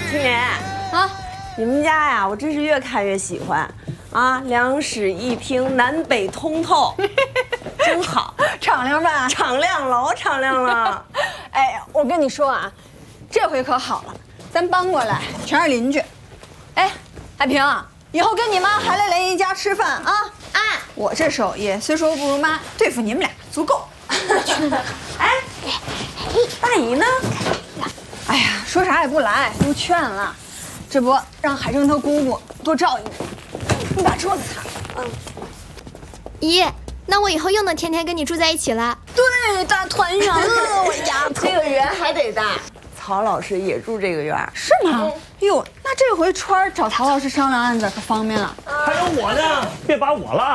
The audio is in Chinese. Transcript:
青莲啊，你们家呀，我真是越看越喜欢啊，两室一厅，南北通透，真好， 敞亮吧？ 敞亮，老敞亮了。 哎，我跟你说啊，这回可好了，咱搬过来全是邻居。哎，海平，以后跟你妈还来联谊家吃饭啊！ 啊， 我这手艺虽说不如妈，对付你们俩足够。 哎，大姨呢？ 哎呀，说啥也不来，都劝了，这不让海正他姑姑多照应你。你把桌子擦了。 姨，那我以后又能天天跟你住在一起了。 对，大团圆了，我丫头。 这个园还得大。曹老师也住这个院， 是吗？哟，那这回川儿找曹老师商量案子可方便了。 还有我呢，别把我落